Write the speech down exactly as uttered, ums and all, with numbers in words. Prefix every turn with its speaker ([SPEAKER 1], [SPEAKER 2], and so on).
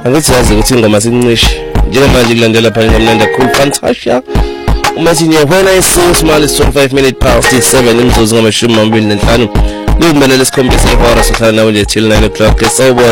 [SPEAKER 1] angithi yazi ukuthi ingoma sincishe njengamanje kulandela phela ngomnanda cool Fantasia uMasinye when I see small is twenty-five minutes past seven imzuzu ngamashumi amabili nanhlanu likumele lesikhombisa ihora sohlala nawe nje till nine o'clock. Sawubona